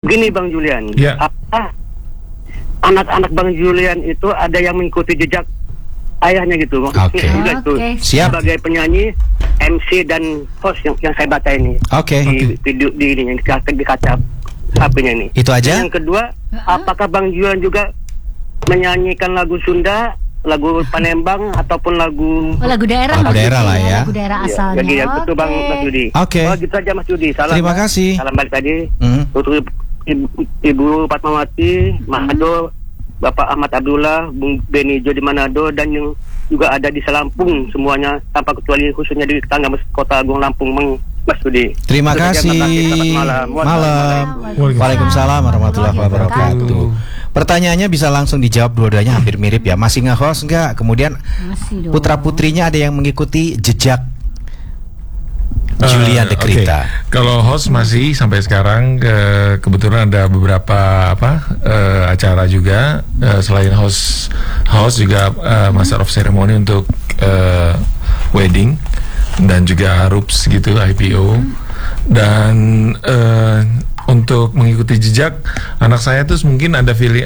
Begini Bang Julian, anak-anak Bang Julian itu ada yang mengikuti jejak ayahnya gitu. Oke. Siap. Sebagai penyanyi, MC dan host yang saya baca ini. Oke. Di video di ini di kaca HP-nya ini. Itu aja. Yang kedua, apakah Bang Julian juga menyanyikan lagu Sunda, lagu Palembang ataupun lagu daerah? Lagu daerah lah ya. Lagu daerah asalnya. Jadi betul Bang Mas Yudi. Oke. Oh, gitu aja Mas Yudi. Salam. Terima kasih. Salam balik tadi. Untuk Ibu Fatmawati, Manado, Bapak Ahmad Abdullah, Bung Beni Jo di Manado, dan yang juga ada di Selampung semuanya tanpa kecuali khususnya di tetangga Kota Agung Lampung, Mas Yudi. Terima kasih. Malam. Waalaikumsalam warahmatullahi wabarakatuh. Pertanyaannya bisa langsung dijawab dua-duanya hampir mirip ya. Masih nge-host enggak? Kemudian putra-putrinya ada yang mengikuti jejak Julian De Krita. Kalau host masih sampai sekarang, kebetulan ada beberapa acara juga, selain host juga master of ceremony untuk wedding dan juga RUPS gitu, IPO. Dan untuk mengikuti jejak anak saya tuh mungkin ada feeling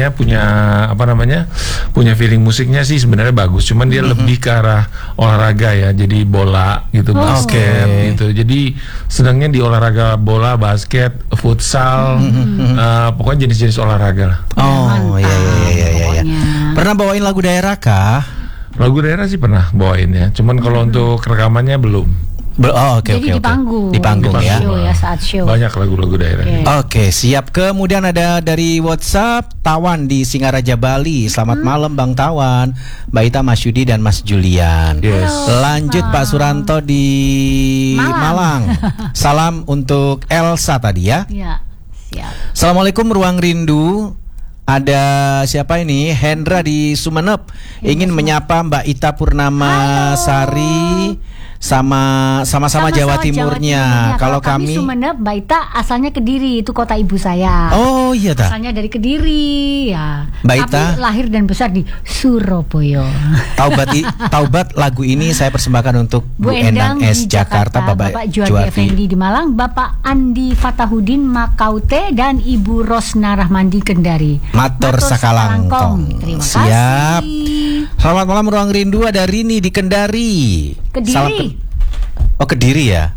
punya feeling musiknya sih sebenarnya bagus, cuman dia lebih ke arah olahraga ya, jadi bola gitu, basket gitu, jadi sedangnya di olahraga bola, basket, futsal, pokoknya jenis-jenis olahraga lah. Iya. Pernah bawain lagu daerah kah? Lagu daerah sih pernah bawain ya, cuman kalau untuk rekamannya belum. Oke. Di panggung ya. Saat show. Banyak lagu-lagu daerah. Oke, siap. Kemudian ada dari WhatsApp Tawan di Singaraja Bali. Selamat malam Bang Tawan, Mbak Ita, Mas Yudi dan Mas Julian. Lanjut Pak Suranto di Malang. Salam untuk Elsa tadi ya. Iya, siap. Assalamualaikum Ruang Rindu. Ada siapa ini? Hendra di Sumenep. Ingin menyapa Mbak Ita Purnama Sari sama-sama Jawa Timurnya. Kalau kami Sumenep, Mbak Ita asalnya Kediri, itu kota ibu saya. Oh iya dah. Asalnya dari Kediri ya. Mbak Ita lahir dan besar di Surabaya. Taubat lagu ini saya persembahkan untuk Bu Endang S Jakarta, Bapak Juwadi Effendi di Malang, Bapak Andi Fatahudin Makaute, dan Ibu Rosna Rahmandi Kendari. Matur sakalangkong. Terima Siap. kasih. Selamat malam Ruang Rindu, ada Rini di Kendari. Kediri. Kediri ya.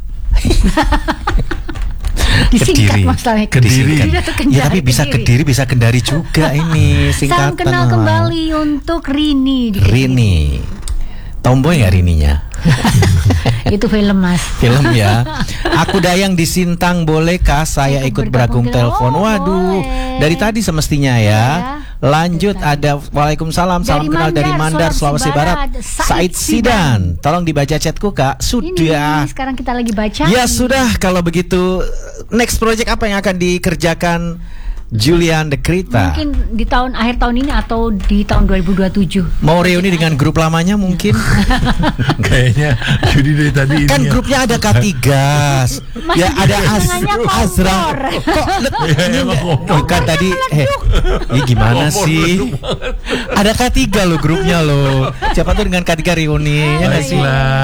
Disingkat masalahnya Kediri. Ya tapi bisa Kediri bisa Kendari juga ini singkatan. Salam kenal kembali untuk Rini. Rini. Tomboy nggak Rininya? Itu film Mas. Film ya. Aku Dayang di Sintang, bolehkah saya ikut bergabung telepon? Waduh, dari tadi semestinya ya. Lanjut ada Waalaikumsalam, salam kenal dari Mandar, Sulawesi Barat, Said Sidan. Tolong dibaca chatku Kak. Sudah. Ini sekarang kita lagi baca. Ya sudah, kalau begitu next project apa yang akan dikerjakan Julian De Krita? Mungkin di akhir tahun ini atau di tahun 2027. Mau reuni dengan grup lamanya mungkin? Kayaknya Yudi dari tadi kan ini grupnya ada Katigas. Ya ada Azra. Kok kan tadi ini gimana sih? Ada K3 loh grupnya loh. Siapa tuh dengan K3 reuni ya nggak sih?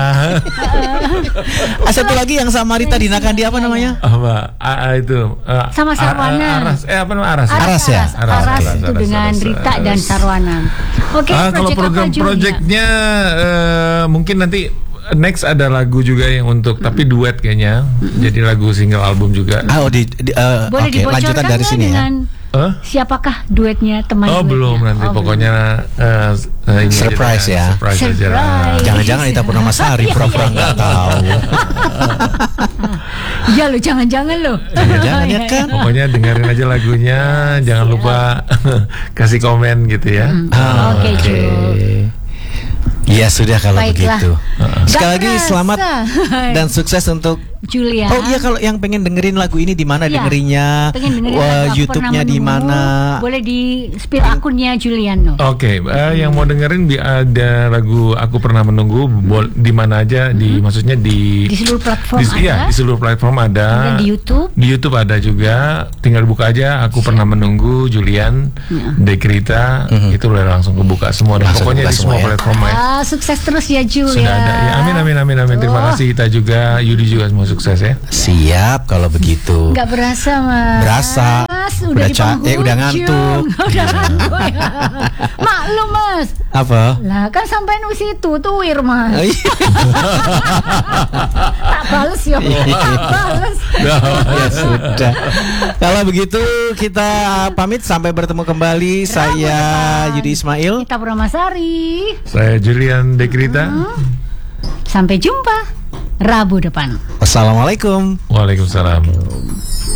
Satu lagi yang sama Rita di Nakandi apa namanya? Itu sama Sarwana. Aras itu dengan Rita dan Sarwana. Oke, kalau proyeknya mungkin nanti next ada lagu juga yang untuk tapi duet kayaknya. Jadi lagu single album juga. Boleh lanjutan dari sini ya. Siapakah duetnya teman? Belum nanti pokoknya surprise ya. Surprise aja. Jangan-jangan Ita Purnama Sari pura-pura nggak tahu. Iya lo, jangan-jangan lo. Jangan ya kan. Pokoknya dengerin aja lagunya, jangan lupa kasih komen gitu ya. Oke. Ya sudah kalau baiklah. Begitu. Sekali lagi selamat dan sukses untuk Julia. Oh iya, kalau yang pengen dengerin lagu ini di mana dengerinnya? YouTube-nya di mana? Boleh di spill akunnya Juliano. Oke, yang mau dengerin ada lagu Aku Pernah Menunggu di mana aja, maksudnya di seluruh platform ada. Iya, di seluruh platform ada. Dan di YouTube. Di YouTube ada juga. Tinggal buka aja Aku Pernah Menunggu Julian De Krita, itu udah langsung kebuka semua. Pokoknya di semua platform ya. Sukses terus ya Julia. Sudah ada. Ya, amin. Terima kasih Kita juga, Yudi juga semua sukses ya. Siap kalau begitu. Gak berasa Mas. Berasa. Mas, udah di penghujung. Udah ngantuk. Udah ngantuk ya. Maklum Mas. Apa? Lah kan sampai nu situ tuwir Mas. Tak bales yo. Tak bales. Ya sudah. Kalau begitu kita pamit sampai bertemu kembali. Saya Yudi Ismail. Kita Purnamasari. Saya Julian Dekrita. Sampai jumpa Rabu depan. Wassalamualaikum. Waalaikumsalam.